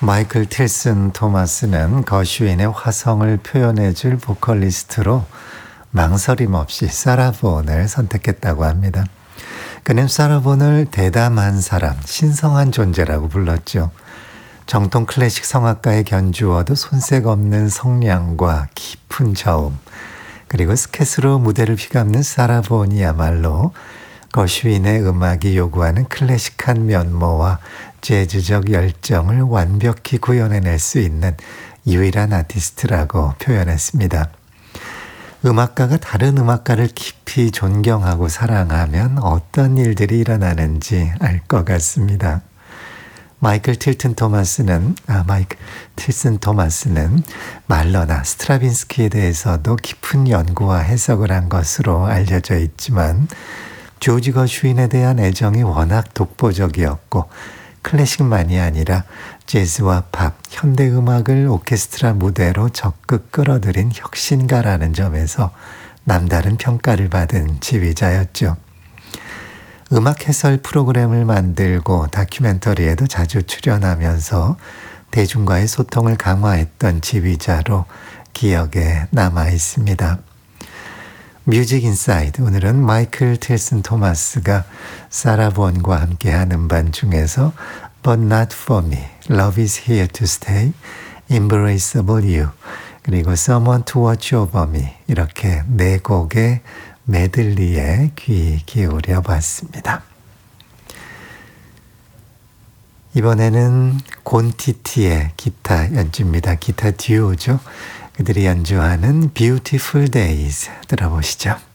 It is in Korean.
마이클 틸슨 토마스는 거슈인의 화성을 표현해줄 보컬리스트로 망설임 없이 사라 본을 선택했다고 합니다. 그는 사라 본을 대담한 사람, 신성한 존재라고 불렀죠. 정통 클래식 성악가의 견주어도 손색 없는 성량과 깊은 저음, 그리고 스케스로 무대를 휘감는 사라 본이야말로 거슈인의 음악이 요구하는 클래식한 면모와 재즈적 열정을 완벽히 구현해낼 수 있는 유일한 아티스트라고 표현했습니다. 음악가가 다른 음악가를 깊이 존경하고 사랑하면 어떤 일들이 일어나는지 알 것 같습니다. 마이클 틸슨 토마스는 말러나 스트라빈스키에 대해서도 깊은 연구와 해석을 한 것으로 알려져 있지만 조지 거슈인에 대한 애정이 워낙 독보적이었고 클래식만이 아니라 재즈와 팝, 현대음악을 오케스트라 무대로 적극 끌어들인 혁신가라는 점에서 남다른 평가를 받은 지휘자였죠. 음악 해설 프로그램을 만들고 다큐멘터리에도 자주 출연하면서 대중과의 소통을 강화했던 지휘자로 기억에 남아 있습니다. 뮤직 인사이드, 오늘은 마이클 틸슨 토마스가 사라 본과 함께한 음반 중에서 But Not For Me, Love Is Here To Stay, Embraceable You, 그리고 Someone To Watch Over Me, 이렇게 네 곡의 메들리에 귀 기울여 봤습니다. 이번에는 곤티티의 기타 연주입니다. 기타 듀오죠. 그들이 연주하는 Beautiful Days 들어보시죠.